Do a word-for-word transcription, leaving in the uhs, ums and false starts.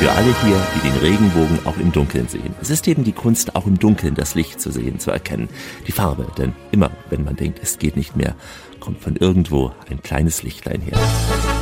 Für alle hier, die den Regenbogen auch im Dunkeln sehen. Es ist eben die Kunst, auch im Dunkeln das Licht zu sehen, zu erkennen. Die Farbe, denn immer, wenn man denkt, es geht nicht mehr, kommt von irgendwo ein kleines Lichtlein her.